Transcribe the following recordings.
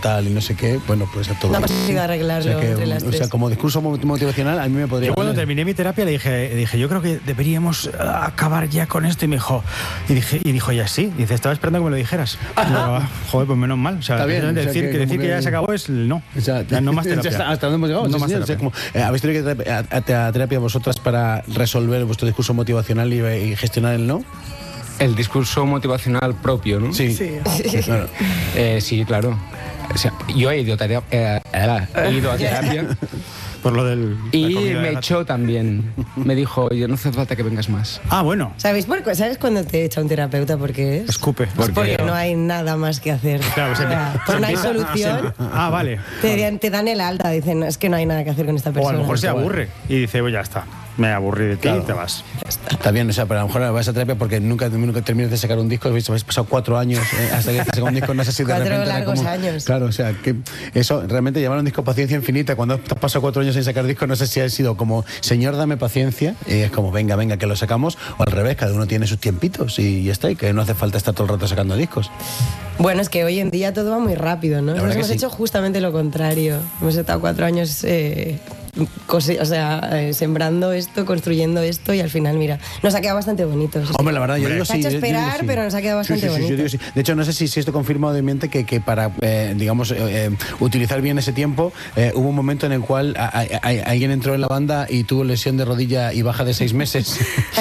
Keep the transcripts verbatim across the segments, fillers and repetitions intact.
tal y no sé qué, bueno, pues a todo. No ha conseguido arreglarlo. O sea, que, entre las o sea, tres. como discurso motivacional, a mí me podría... Yo cuando terminé mi terapia le dije, dije, yo creo que deberíamos acabar ya con esto, y me dijo, y dije, y dijo ella sí, dice, estaba esperando que me lo dijeras. Yo, joder, pues menos mal. O sea, Está bien, decir, o sea, que que, decir que, que ya se acabó es el no. O sea, ya no más terapia. Ya está, hasta dónde hemos llegado. No Sí, más señor. terapia. O sea, como, eh, ¿habéis tenido que ir a, a terapia vosotras para resolver vuestro discurso motivacional y, y gestionar el no? El discurso motivacional propio, ¿no? Sí. Sí. Claro. Eh, sí, claro. O sea, yo he ido, terapia, eh, he ido a terapia Por lo del... la y comida de me gato. echó también. Me dijo, oye, no hace falta que vengas más. Ah, bueno. ¿Sabéis, por, qué? ¿Sabes cuándo te echa un terapeuta por qué es? Escupe. Pues porque no hay nada más que hacer. Claro, O se- sea, pues no hay se- solución. Ah, vale. Te, te dan el alta, dicen, es que no hay nada que hacer con esta O a persona. lo mejor se Igual. aburre y dice, pues ya está, me aburrí de ti Claro. y te vas. Está bien, o sea, pero a lo mejor vas a terapia porque nunca, nunca terminas de sacar un disco, habéis habéis pasado cuatro años eh, hasta que te saca un disco, no sé si de Cuatro repente era largos como- años. Claro, o sea, que eso, realmente llamar a un disco paciencia infinita, cuando te has pasado cuatro años sin sacar disco, no sé si ha sido como, señor, dame paciencia, y es como, venga, venga, que lo sacamos, o al revés, cada uno tiene sus tiempitos y ya está, y que no hace falta estar todo el rato sacando discos. Bueno, es que hoy en día todo va muy rápido, ¿no? La Nos verdad que hemos sí. hecho justamente lo contrario. Hemos estado cuatro años eh, cose- o sea, eh, sembrando esto, construyendo esto, y al final, mira, nos ha quedado bastante bonito. eso sí. Hombre, la verdad, yo digo Se ha sí. hecho yo- yo digo esperar, sí. pero nos ha quedado Sí, bastante sí, sí, yo bonito. digo sí. De hecho, no sé si, si esto confirma o desmiente que, que para, eh, digamos, eh, eh, utilizar bien ese tiempo, eh, hubo un momento en el cual a- a- a- alguien entró en la banda y tuvo lesión de rodilla y baja de seis meses.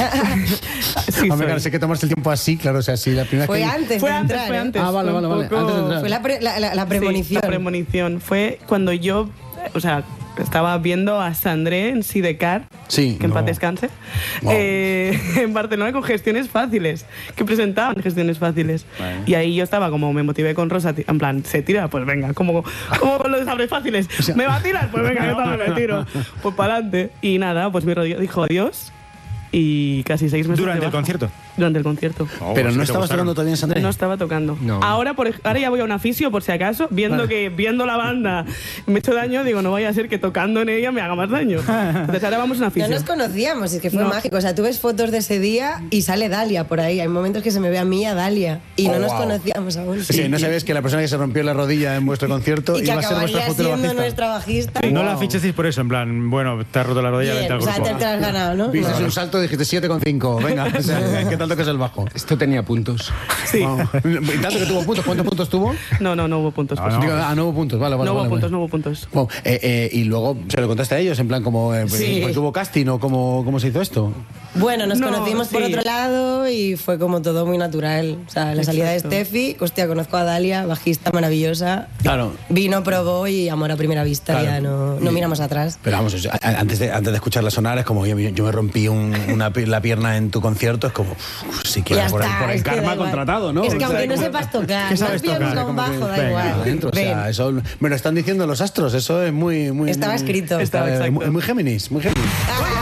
Sí, Hombre, soy. claro, sé que tomarse el tiempo así, claro, o sea, sí, la primera Fue que... antes Fue de antes, entrar, fue ¿eh? antes. Ah, vale, fue vale, un vale, poco- antes de entrar. Fue la, pre- la, la- la Sí, premonición. la premonición. Fue cuando yo, o sea, estaba viendo a Sandré en Sidecar, Sí. que en No. paz descanse, Wow. eh, en Barcelona con gestiones fáciles, que presentaban gestiones fáciles. Vale. Y ahí yo estaba como, me motivé con Rosa, ti- en plan, ¿se tira? Pues venga, como, como con los sabres fáciles. ¿Me va a tirar? Pues venga, yo también me tiro. Pues para adelante. Y nada, pues mi rodilla dijo adiós y casi seis meses ¿Durante de el baja. concierto? Durante el concierto. Pero sí no te estabas gustaron. tocando todavía en Sandré. No estaba tocando. No. Ahora, por, ej- ahora ya voy a un aficio, por si acaso, viendo Vale. que viendo la banda me he hecho daño, digo, no vaya a ser que tocando en ella me haga más daño. Entonces ahora vamos a un No aficio. nos conocíamos, es que fue No. mágico. O sea, tú ves fotos de ese día y sale Dalia por ahí. Hay momentos que se me ve a mí, a Dalia. Y no Oh, nos wow. conocíamos aún. Sí, no sabías que la persona que se rompió la rodilla en vuestro concierto Y que iba a ser vuestra acabaría futura siendo bajista. nuestra bajista. No Wow. la fichasteis por eso, en plan, bueno, te has roto la rodilla, Bien, vente al o sea, grupo. te, te lo has ganado, ¿no? Viste No. un salto y dijiste siete coma cinco. Venga, o sea, ¿qué tal tocas el bajo? Esto tenía puntos. Sí. Wow. Y tanto que tuvo puntos. ¿Cuántos puntos tuvo? No, no, no hubo puntos. Ah, pues. no. Digo, ah, no hubo puntos. Vale, vale. No hubo vale, puntos, vale. no hubo puntos. Wow. Eh, eh, y luego se lo contaste a ellos, en plan, como, eh, Sí. porque hubo casting o cómo, cómo se hizo esto. Bueno, nos No, conocimos por sí. otro lado y fue como todo muy natural. O sea, la salida de Exacto. Steffi, hostia, conozco a Dalia, bajista maravillosa. Claro. Vino, probó y amor a primera vista, Claro. ya no, no miramos atrás. Pero vamos, o sea, a- antes de, antes de escucharla sonar, es como yo, yo me rompí un- una, pi- la pierna en tu concierto, es como, uf, si Ya quieres por, el- está, por el es que karma da igual. contratado, ¿no? Es que aunque no Exacto. sepas tocar, ¿Qué no sabes has pillado tocar? nunca un Como que, bajo, da venga, igual. Adentro, o sea, Ven. eso me lo están diciendo los astros, eso es muy... muy Estaba muy- escrito. Estaba eh, exacto. muy, muy Géminis, muy Géminis.